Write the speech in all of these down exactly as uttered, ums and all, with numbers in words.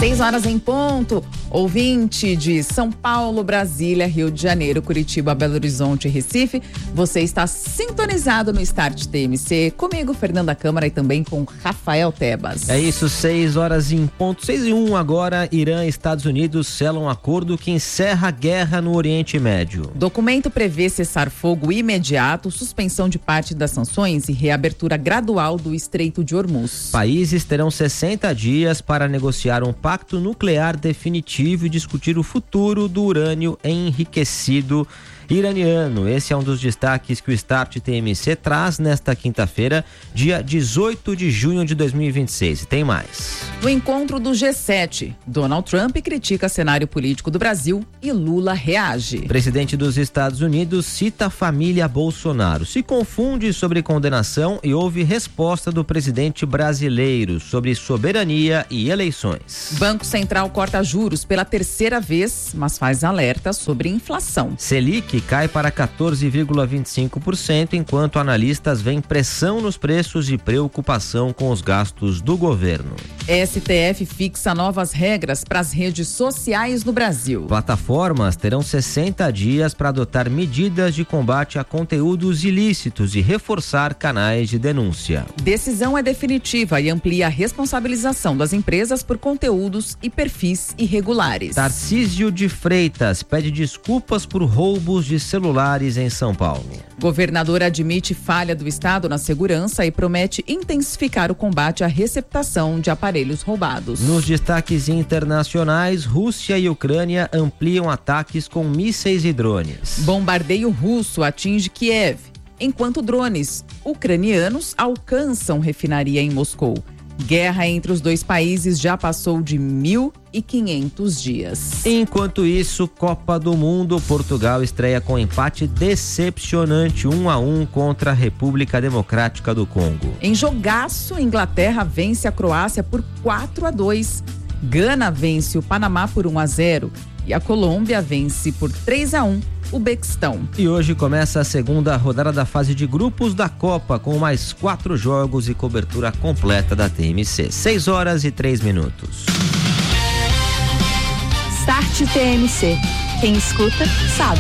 Seis horas em ponto. Ouvinte de São Paulo, Brasília, Rio de Janeiro, Curitiba, Belo Horizonte e Recife, você está sintonizado no Start T M C, comigo, Fernanda Câmara, e também com Rafael Tebas. É isso, seis horas em ponto, seis e um agora. Irã e Estados Unidos selam um acordo que encerra a guerra no Oriente Médio. Documento prevê cessar-fogo imediato, suspensão de parte das sanções e reabertura gradual do Estreito de Hormuz. Países terão sessenta dias para negociar um pacto nuclear definitivo e discutir o futuro do urânio enriquecido iraniano. Esse é um dos destaques que o Start T M C traz nesta quinta-feira, dia dezoito de junho de dois mil e vinte e seis. E tem mais. No encontro do G sete, Donald Trump critica cenário político do Brasil e Lula reage. Presidente dos Estados Unidos cita a família Bolsonaro, se confunde sobre condenação e houve resposta do presidente brasileiro sobre soberania e eleições. Banco Central corta juros pela terceira vez, mas faz alerta sobre inflação. Selic que cai para quatorze vírgula vinte e cinco por cento, enquanto analistas veem pressão nos preços e preocupação com os gastos do governo. S T F fixa novas regras para as redes sociais no Brasil. Plataformas terão sessenta dias para adotar medidas de combate a conteúdos ilícitos e reforçar canais de denúncia. Decisão é definitiva e amplia a responsabilização das empresas por conteúdos e perfis irregulares. Tarcísio de Freitas pede desculpas por roubos de celulares em São Paulo. Governador admite falha do Estado na segurança e promete intensificar o combate à receptação de aparelhos roubados. Nos destaques internacionais, Rússia e Ucrânia ampliam ataques com mísseis e drones. Bombardeio russo atinge Kiev, enquanto drones ucranianos alcançam refinaria em Moscou. Guerra entre os dois países já passou de mil e quinhentos dias. Enquanto isso, Copa do Mundo, Portugal estreia com empate decepcionante um a um contra a República Democrática do Congo. Em jogaço, Inglaterra vence a Croácia por quatro a dois. Gana vence o Panamá por um a zero e a Colômbia vence por três a um. O Bequistão. E hoje começa a segunda rodada da fase de grupos da Copa, com mais quatro jogos e cobertura completa da T M C. Seis horas e três minutos. Start T M C. Quem escuta, sabe.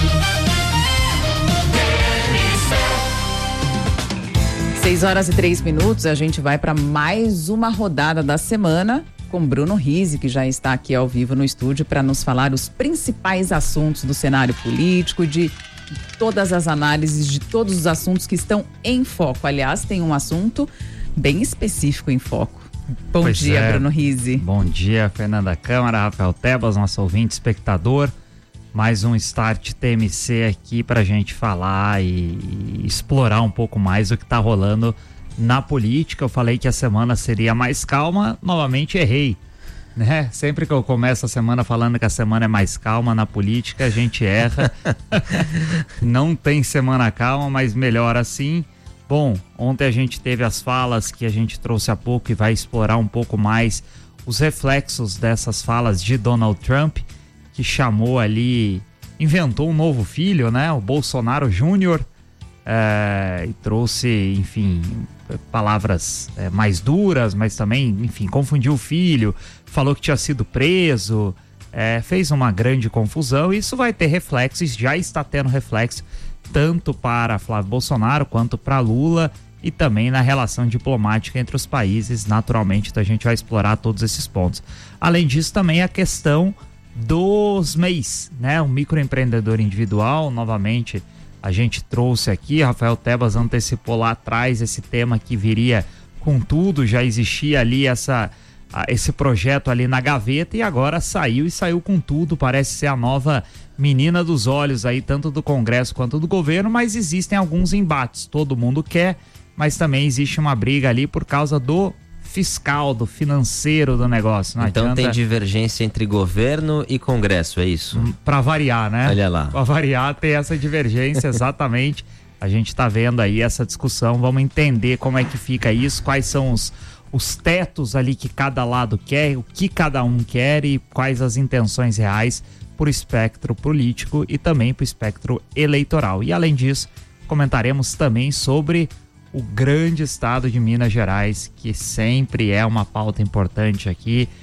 Seis horas e três minutos, a gente vai para mais uma rodada da semana com Bruno Rizzi, que já está aqui ao vivo no estúdio para nos falar os principais assuntos do cenário político, de todas as análises, de todos os assuntos que estão em foco. Aliás, tem um assunto bem específico em foco. Bom pois dia, é. Bruno Rizzi. Bom dia, Fernanda Câmara, Rafael Tebas, nosso ouvinte, espectador. Mais um Start T M C aqui para a gente falar e, e explorar um pouco mais o que está rolando na política. Eu falei que a semana seria mais calma, novamente errei, né? Sempre que eu começo a semana falando que a semana é mais calma na política, a gente erra. Não tem semana calma, mas melhor assim. Bom, ontem a gente teve as falas que a gente trouxe há pouco e vai explorar um pouco mais os reflexos dessas falas de Donald Trump, que chamou ali, inventou um novo filho, né? O Bolsonaro Júnior, é, e trouxe, enfim, palavras é, mais duras, mas também, enfim, confundiu o filho, falou que tinha sido preso, é, fez uma grande confusão. E isso vai ter reflexos, já está tendo reflexo tanto para Flávio Bolsonaro quanto para Lula e também na relação diplomática entre os países, naturalmente. Então a gente vai explorar todos esses pontos. Além disso, também a questão dos M E Is, né? O microempreendedor individual, novamente, a gente trouxe aqui, Rafael Tebas antecipou lá atrás esse tema que viria com tudo, já existia ali essa, esse projeto ali na gaveta e agora saiu e saiu com tudo, parece ser a nova menina dos olhos aí, tanto do Congresso quanto do governo, mas existem alguns embates, todo mundo quer, mas também existe uma briga ali por causa do fiscal, do financeiro do negócio. Não então adianta... tem divergência entre governo e Congresso, é isso? Para variar, né? Olha lá. Para variar, tem essa divergência, exatamente. A gente está vendo aí essa discussão, vamos entender como é que fica isso, quais são os, os tetos ali que cada lado quer, o que cada um quer e quais as intenções reais para o espectro político e também para o espectro eleitoral. E além disso, comentaremos também sobre o grande estado de Minas Gerais, que sempre é uma pauta importante aqui,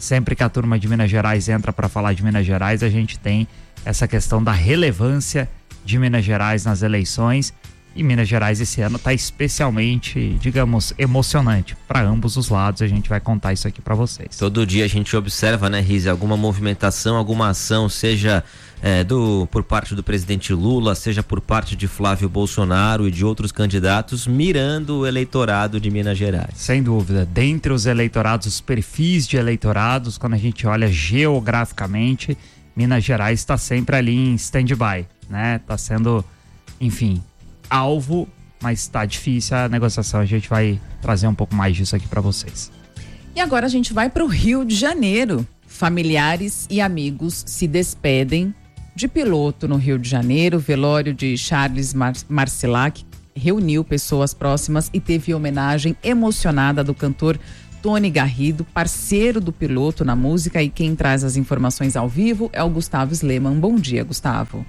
sempre que a turma de Minas Gerais entra para falar de Minas Gerais, a gente tem essa questão da relevância de Minas Gerais nas eleições. E Minas Gerais esse ano está especialmente, digamos, emocionante para ambos os lados. A gente vai contar isso aqui para vocês. Todo dia a gente observa, né, Rize, alguma movimentação, alguma ação, seja é, do, por parte do presidente Lula, seja por parte de Flávio Bolsonaro e de outros candidatos, mirando o eleitorado de Minas Gerais. Sem dúvida. Dentre os eleitorados, os perfis de eleitorados, quando a gente olha geograficamente, Minas Gerais está sempre ali em stand-by, né? Está sendo, enfim, alvo, mas está difícil a negociação. A gente vai trazer um pouco mais disso aqui para vocês. E agora a gente vai para o Rio de Janeiro. Familiares e amigos se despedem de piloto no Rio de Janeiro. O velório de Charles Mar- Marcilac reuniu pessoas próximas e teve homenagem emocionada do cantor Tony Garrido, parceiro do piloto na música. E quem traz as informações ao vivo é o Gustavo Sleman. Bom dia, Gustavo.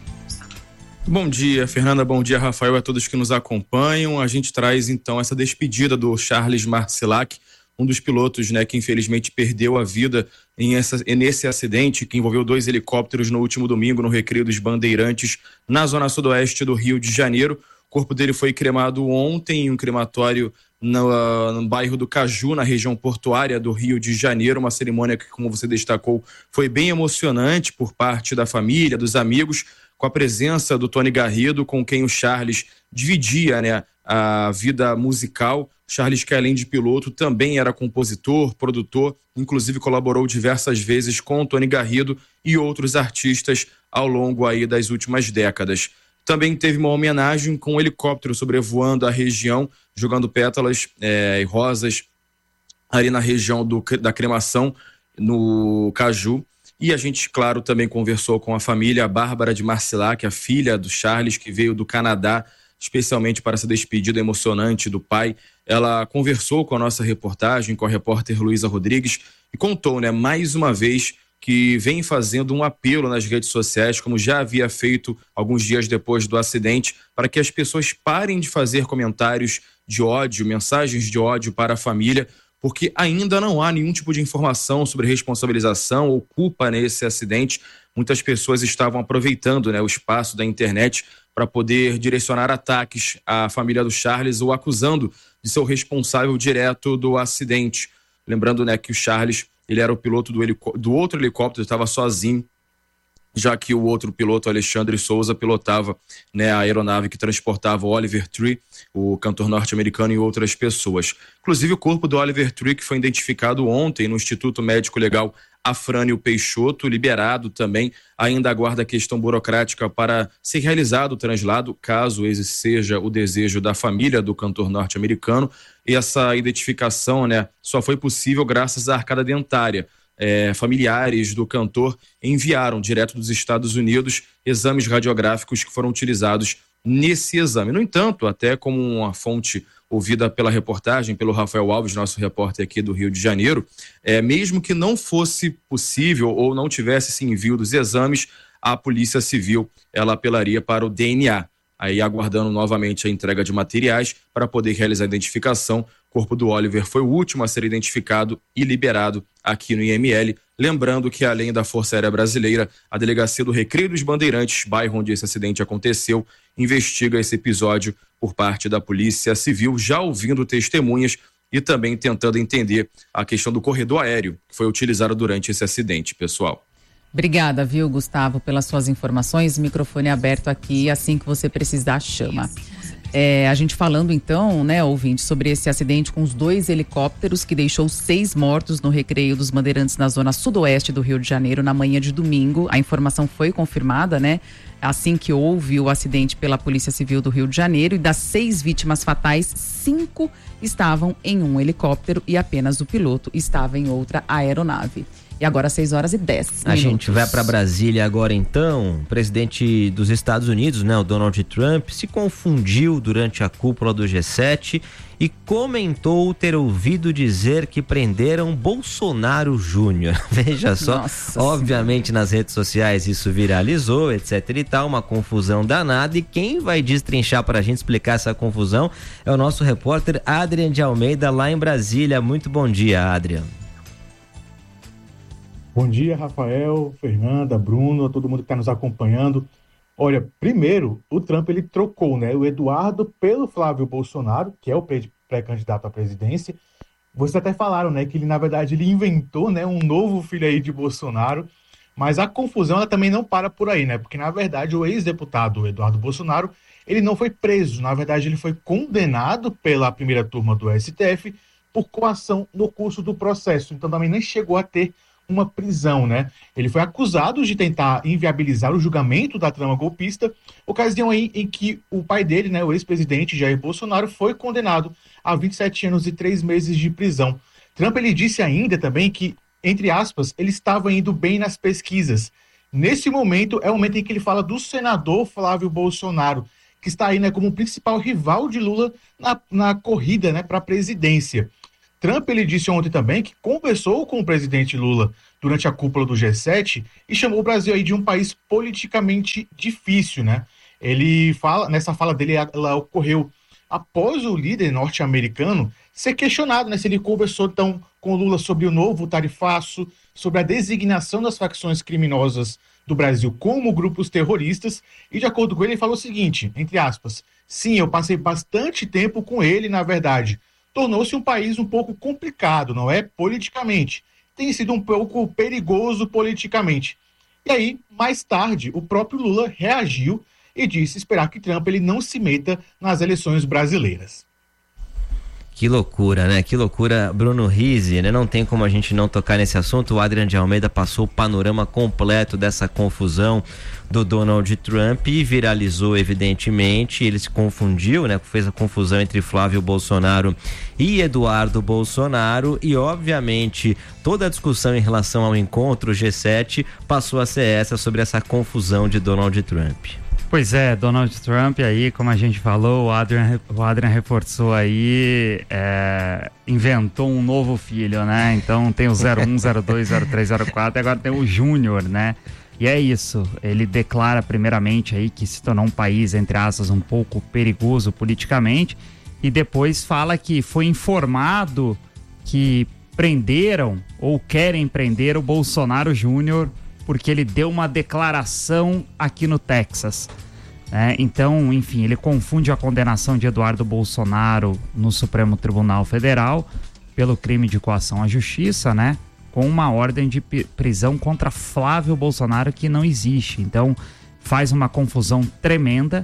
Bom dia, Fernanda, bom dia, Rafael, a todos que nos acompanham. A gente traz então essa despedida do Charles Marcilac, um dos pilotos, né, que infelizmente perdeu a vida em essa, nesse acidente que envolveu dois helicópteros no último domingo no Recreio dos Bandeirantes, na zona sudoeste do Rio de Janeiro. O corpo dele foi cremado ontem em um crematório no, no bairro do Caju, na região portuária do Rio de Janeiro. Uma cerimônia que, como você destacou, foi bem emocionante por parte da família, dos amigos, com a presença do Tony Garrido, com quem o Charles dividia, né, a vida musical. Charles, que além de piloto, também era compositor, produtor, inclusive colaborou diversas vezes com o Tony Garrido e outros artistas ao longo aí das últimas décadas. Também teve uma homenagem com um helicóptero sobrevoando a região, jogando pétalas é, e rosas ali na região do, da cremação, no Caju. E a gente, claro, também conversou com a família, a Bárbara de Marcilac, a filha do Charles, que veio do Canadá, especialmente para essa despedida emocionante do pai. Ela conversou com a nossa reportagem, com a repórter Luísa Rodrigues, e contou, né, mais uma vez, que vem fazendo um apelo nas redes sociais, como já havia feito alguns dias depois do acidente, para que as pessoas parem de fazer comentários de ódio, mensagens de ódio para a família, porque ainda não há nenhum tipo de informação sobre responsabilização ou culpa nesse acidente. Muitas pessoas estavam aproveitando, né, o espaço da internet para poder direcionar ataques à família do Charles ou acusando de ser o responsável direto do acidente. Lembrando, né, que o Charles, ele era o piloto do, helicó- do outro helicóptero, estava sozinho, já que o outro piloto, Alexandre Souza, pilotava, né, a aeronave que transportava o Oliver Tree, o cantor norte-americano, e outras pessoas. Inclusive o corpo do Oliver Tree, que foi identificado ontem no Instituto Médico Legal Afrânio Peixoto, liberado também, ainda aguarda a questão burocrática para ser realizado o translado, caso esse seja o desejo da família do cantor norte-americano. E essa identificação, né, só foi possível graças à arcada dentária. É, familiares do cantor enviaram direto dos Estados Unidos exames radiográficos que foram utilizados nesse exame. No entanto, até como uma fonte ouvida pela reportagem, pelo Rafael Alves, nosso repórter aqui do Rio de Janeiro, é, mesmo que não fosse possível ou não tivesse esse envio dos exames, a Polícia Civil ela apelaria para o D N A, aí aguardando novamente a entrega de materiais para poder realizar a identificação. O corpo do Oliver foi o último a ser identificado e liberado aqui no I M L. Lembrando que, além da Força Aérea Brasileira, a Delegacia do Recreio dos Bandeirantes, bairro onde esse acidente aconteceu, investiga esse episódio por parte da Polícia Civil, já ouvindo testemunhas e também tentando entender a questão do corredor aéreo que foi utilizado durante esse acidente, pessoal. Obrigada, viu, Gustavo, pelas suas informações. Microfone aberto aqui, assim que você precisar, chama. É, a gente falando então, né, ouvinte, sobre esse acidente com os dois helicópteros que deixou seis mortos no Recreio dos Bandeirantes na zona sudoeste do Rio de Janeiro na manhã de domingo. A informação foi confirmada, né, assim que houve o acidente pela Polícia Civil do Rio de Janeiro, e das seis vítimas fatais, cinco estavam em um helicóptero e apenas o piloto estava em outra aeronave. E agora seis horas e dez minutos. A gente vai para Brasília agora então. O presidente dos Estados Unidos, né, o Donald Trump, se confundiu durante a cúpula do G sete e comentou ter ouvido dizer que prenderam Bolsonaro Júnior. Veja só, Nossa obviamente senhora. Nas redes sociais isso viralizou, etc e tal, uma confusão danada, e quem vai destrinchar para a gente explicar essa confusão é o nosso repórter Adrian de Almeida lá em Brasília. Muito bom dia, Adrian. Bom dia, Rafael, Fernanda, Bruno, a todo mundo que está nos acompanhando. Olha, primeiro, o Trump ele trocou, né, o Eduardo pelo Flávio Bolsonaro, que é o pré-candidato à presidência. Vocês até falaram, né, que ele, na verdade, ele inventou, né, um novo filho aí de Bolsonaro, mas a confusão ela também não para por aí, né, porque, na verdade, o ex-deputado Eduardo Bolsonaro, ele não foi preso, na verdade, ele foi condenado pela primeira turma do S T F por coação no curso do processo, então também nem chegou a ter uma prisão, né? Ele foi acusado de tentar inviabilizar o julgamento da trama golpista, ocasião aí em que o pai dele, né, o ex-presidente Jair Bolsonaro, foi condenado a vinte e sete anos e três meses de prisão. Trump, ele disse ainda também que, entre aspas, ele estava indo bem nas pesquisas. Nesse momento, é o momento em que ele fala do senador Flávio Bolsonaro, que está aí, né, como o principal rival de Lula na, na corrida, né, para a presidência. Trump, ele disse ontem também que conversou com o presidente Lula durante a cúpula do G sete e chamou o Brasil aí de um país politicamente difícil, né? Ele fala, nessa fala dele, ela ocorreu após o líder norte-americano ser questionado, né, se ele conversou então com o Lula sobre o novo tarifaço, sobre a designação das facções criminosas do Brasil como grupos terroristas, e de acordo com ele, ele falou o seguinte, entre aspas, sim, eu passei bastante tempo com ele, na verdade, tornou-se um país um pouco complicado, não é? Politicamente. Tem sido um pouco perigoso politicamente. E aí, mais tarde, o próprio Lula reagiu e disse esperar que Trump ele não se meta nas eleições brasileiras. Que loucura, né? Que loucura, Bruno Rizzi, né? Não tem como a gente não tocar nesse assunto. O Adrian de Almeida passou o panorama completo dessa confusão do Donald Trump e viralizou, evidentemente. Ele se confundiu, né? Fez a confusão entre Flávio Bolsonaro e Eduardo Bolsonaro e, obviamente, toda a discussão em relação ao encontro G sete passou a ser essa, sobre essa confusão de Donald Trump. Pois é, Donald Trump aí, como a gente falou, o Adrian, o Adrian reforçou aí, é, inventou um novo filho, né? Então tem o zero um, zero dois, zero três, zero quatro e agora tem o Júnior, né? E é isso, ele declara primeiramente aí que se tornou um país, entre aspas, um pouco perigoso politicamente e depois fala que foi informado que prenderam ou querem prender o Bolsonaro Júnior porque ele deu uma declaração aqui no Texas. É, então, enfim, ele confunde a condenação de Eduardo Bolsonaro no Supremo Tribunal Federal pelo crime de coação à justiça, né, com uma ordem de prisão contra Flávio Bolsonaro que não existe. Então, faz uma confusão tremenda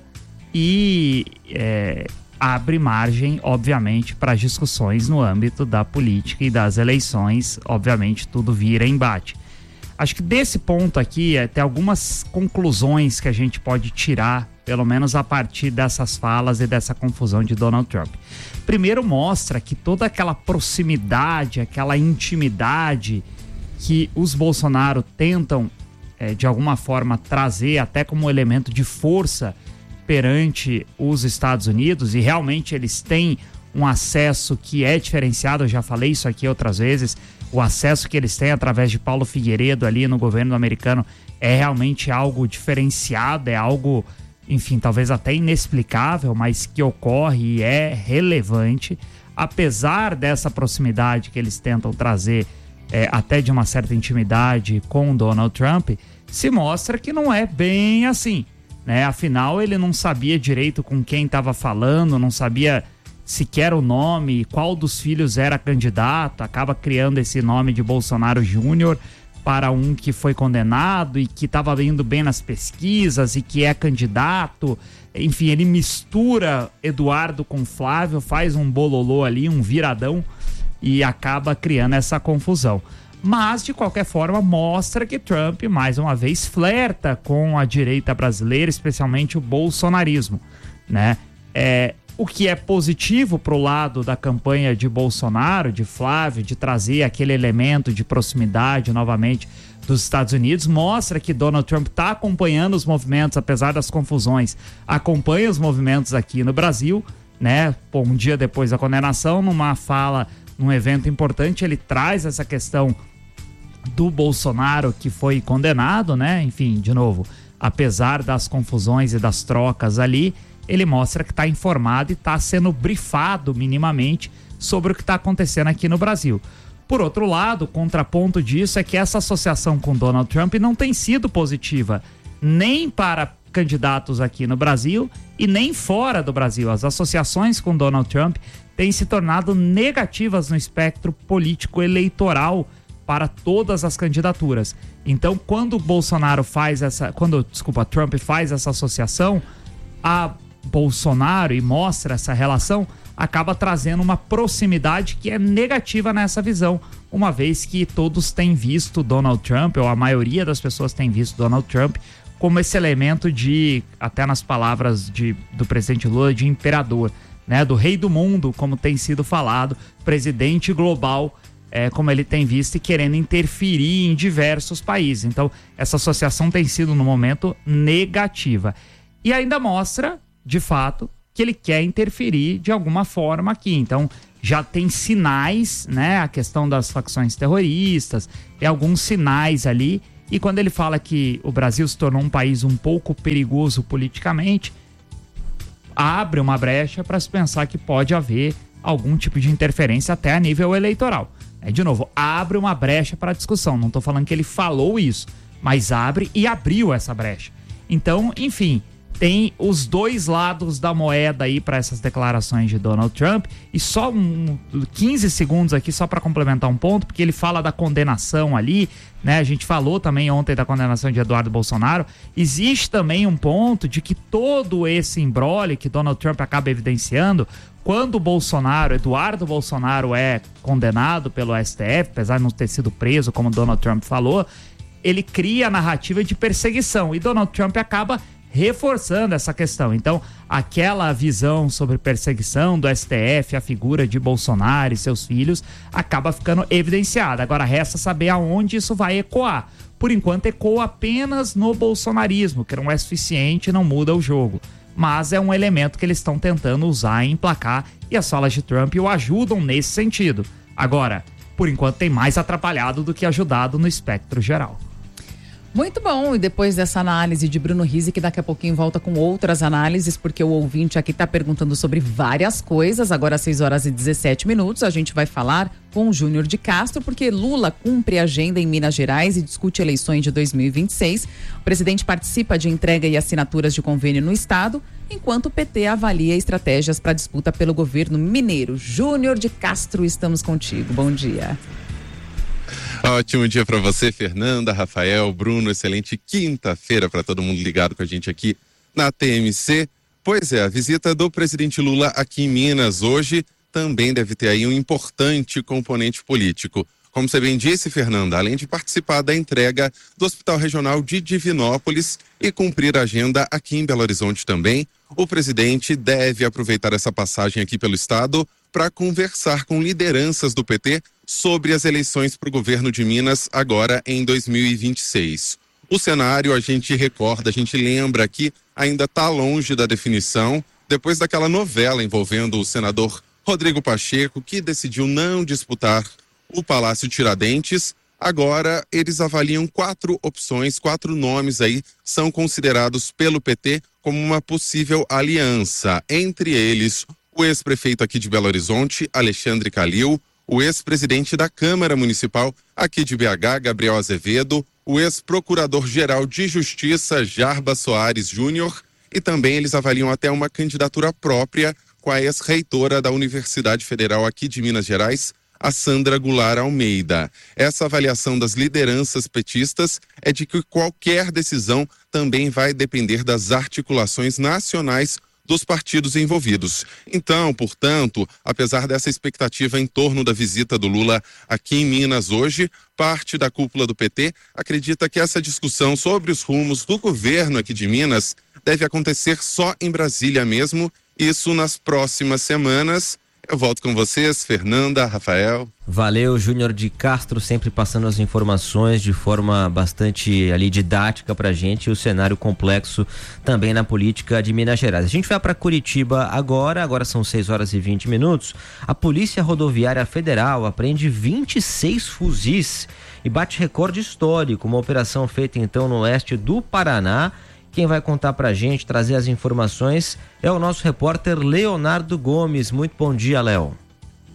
e é, abre margem, obviamente, para discussões no âmbito da política e das eleições. Obviamente, tudo vira embate. Acho que desse ponto aqui, é, tem algumas conclusões que a gente pode tirar, pelo menos a partir dessas falas e dessa confusão de Donald Trump. Primeiro, mostra que toda aquela proximidade, aquela intimidade que os Bolsonaro tentam, é, de alguma forma, trazer até como elemento de força perante os Estados Unidos, e realmente eles têm um acesso que é diferenciado, eu já falei isso aqui outras vezes, o acesso que eles têm através de Paulo Figueiredo ali no governo americano é realmente algo diferenciado, é algo, enfim, talvez até inexplicável, mas que ocorre e é relevante. Apesar dessa proximidade que eles tentam trazer, é, até de uma certa intimidade com Donald Trump, se mostra que não é bem assim, né? Afinal, ele não sabia direito com quem estava falando, não sabia sequer o nome, qual dos filhos era candidato, acaba criando esse nome de Bolsonaro Júnior para um que foi condenado e que estava indo bem nas pesquisas e que é candidato. Enfim, ele mistura Eduardo com Flávio, faz um bololô ali, um viradão e acaba criando essa confusão. Mas, de qualquer forma, mostra que Trump, mais uma vez, flerta com a direita brasileira, especialmente o bolsonarismo, né? É... O que é positivo para o lado da campanha de Bolsonaro, de Flávio, de trazer aquele elemento de proximidade novamente dos Estados Unidos, mostra que Donald Trump está acompanhando os movimentos, apesar das confusões, acompanha os movimentos aqui no Brasil, né? Pô, um dia depois da condenação, numa fala, num evento importante, ele traz essa questão do Bolsonaro que foi condenado, né? Enfim, de novo, apesar das confusões e das trocas ali, ele mostra que está informado e está sendo brifado minimamente sobre o que está acontecendo aqui no Brasil. Por outro lado, o contraponto disso é que essa associação com Donald Trump não tem sido positiva, nem para candidatos aqui no Brasil e nem fora do Brasil. As associações com Donald Trump têm se tornado negativas no espectro político eleitoral para todas as candidaturas. Então, quando o Bolsonaro faz essa, quando, desculpa, Trump faz essa associação a Bolsonaro e mostra essa relação, acaba trazendo uma proximidade que é negativa nessa visão, uma vez que todos têm visto Donald Trump, ou a maioria das pessoas tem visto Donald Trump, como esse elemento de, até nas palavras de, do presidente Lula, de imperador, né? Do rei do mundo, como tem sido falado, presidente global, é, como ele tem visto, e querendo interferir em diversos países. Então, essa associação tem sido, no momento, negativa. E ainda mostra, de fato, que ele quer interferir de alguma forma aqui. Então, já tem sinais, né? A questão das facções terroristas, tem alguns sinais ali. E quando ele fala que o Brasil se tornou um país um pouco perigoso politicamente, abre uma brecha para se pensar que pode haver algum tipo de interferência até a nível eleitoral. É, de novo, abre uma brecha para a discussão. Não estou falando que ele falou isso, mas abre e abriu essa brecha. Então, enfim, tem os dois lados da moeda aí para essas declarações de Donald Trump. E só um, quinze segundos aqui só para complementar um ponto, porque ele fala da condenação ali, né? A gente falou também ontem da condenação de Eduardo Bolsonaro. Existe também um ponto de que todo esse imbróglio que Donald Trump acaba evidenciando, quando o Bolsonaro, Eduardo Bolsonaro, é condenado pelo S T F, apesar de não ter sido preso, como Donald Trump falou, ele cria a narrativa de perseguição. E Donald Trump acaba reforçando essa questão. Então, aquela visão sobre perseguição do S T F, a figura de Bolsonaro e seus filhos, acaba ficando evidenciada. Agora, resta saber aonde isso vai ecoar. Por enquanto, ecoa apenas no bolsonarismo, que não é suficiente, não muda o jogo. Mas é um elemento que eles estão tentando usar e emplacar, e as falas de Trump o ajudam nesse sentido. Agora, por enquanto, tem mais atrapalhado do que ajudado no espectro geral. Muito bom, e depois dessa análise de Bruno Rizzi, que daqui a pouquinho volta com outras análises, porque o ouvinte aqui está perguntando sobre várias coisas. Agora às seis horas e dezessete minutos, a gente vai falar com o Júnior de Castro, porque Lula cumpre agenda em Minas Gerais e discute eleições de dois mil e vinte e seis. O presidente participa de entrega e assinaturas de convênio no estado, enquanto o P T avalia estratégias para disputa pelo governo mineiro. Júnior de Castro, estamos contigo. Bom dia. Ótimo dia para você, Fernanda, Rafael, Bruno. Excelente quinta-feira para todo mundo ligado com a gente aqui na T M C. Pois é, a visita do presidente Lula aqui em Minas hoje também deve ter aí um importante componente político. Como você bem disse, Fernanda, além de participar da entrega do Hospital Regional de Divinópolis e cumprir a agenda aqui em Belo Horizonte também, o presidente deve aproveitar essa passagem aqui pelo estado para conversar com lideranças do P T sobre as eleições para o governo de Minas agora em dois mil e vinte e seis. O cenário, a gente recorda, a gente lembra que ainda está longe da definição, depois daquela novela envolvendo o senador Rodrigo Pacheco, que decidiu não disputar o Palácio Tiradentes. Agora eles avaliam quatro opções, quatro nomes aí são considerados pelo P T como uma possível aliança. Entre eles, o ex-prefeito aqui de Belo Horizonte, Alexandre Calil, o ex-presidente da Câmara Municipal aqui de B H, Gabriel Azevedo, o ex-procurador-geral de Justiça, Jarba Soares Júnior, e também eles avaliam até uma candidatura própria com a ex-reitora da Universidade Federal aqui de Minas Gerais, a Sandra Goulart Almeida. Essa avaliação das lideranças petistas é de que qualquer decisão também vai depender das articulações nacionais dos partidos envolvidos. Então, portanto, apesar dessa expectativa em torno da visita do Lula aqui em Minas hoje, parte da cúpula do P T acredita que essa discussão sobre os rumos do governo aqui de Minas deve acontecer só em Brasília mesmo, isso nas próximas semanas. Eu volto com vocês, Fernanda, Rafael. Valeu, Júnior de Castro, sempre passando as informações de forma bastante ali didática pra gente, e o cenário complexo também na política de Minas Gerais. A gente vai para Curitiba agora, agora são seis horas e vinte minutos. A Polícia Rodoviária Federal apreende vinte e seis fuzis e bate recorde histórico, uma operação feita então no oeste do Paraná. Quem vai contar pra gente, trazer as informações, é o nosso repórter Leonardo Gomes. Muito bom dia, Léo.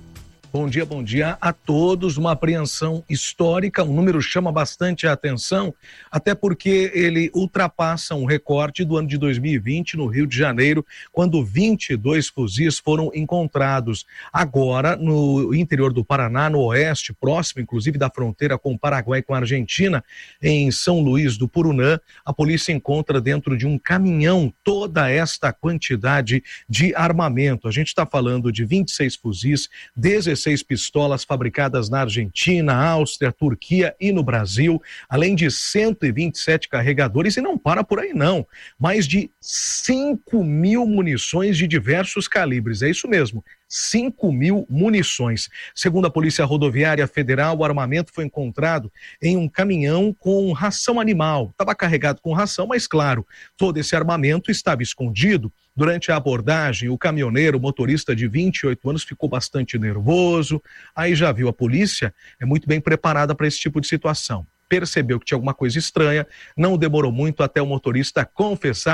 Bom dia, bom dia a todos. Uma apreensão histórica, um número chama bastante a atenção, até porque ele ultrapassa um recorde do ano de dois mil e vinte no Rio de Janeiro, quando vinte e dois fuzis foram encontrados. Agora, no interior do Paraná, no oeste, próximo inclusive da fronteira com o Paraguai e com a Argentina, em São Luís do Purunã, a polícia encontra dentro de um caminhão toda esta quantidade de armamento. A gente está falando de vinte e seis fuzis, dezesseis pistolas fabricadas na Argentina, Áustria, Turquia e no Brasil, além de cento e vinte e sete carregadores, e não para por aí não, mais de cinco mil munições de diversos calibres, é isso mesmo, cinco mil munições. Segundo a Polícia Rodoviária Federal, o armamento foi encontrado em um caminhão com ração animal. Estava carregado com ração, mas claro, todo esse armamento estava escondido. Durante a abordagem, o caminhoneiro, o motorista de vinte e oito anos, ficou bastante nervoso. Aí já viu, a polícia é muito bem preparada para esse tipo de situação. Percebeu que tinha alguma coisa estranha, não demorou muito até o motorista confessar